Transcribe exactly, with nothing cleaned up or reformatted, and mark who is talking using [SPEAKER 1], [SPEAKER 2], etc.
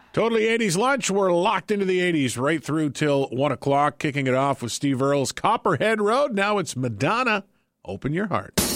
[SPEAKER 1] Totally eighties lunch. We're locked into the eighties right through till one o'clock, kicking it off with Steve Earle's Copperhead Road. Now it's Madonna. Open your heart.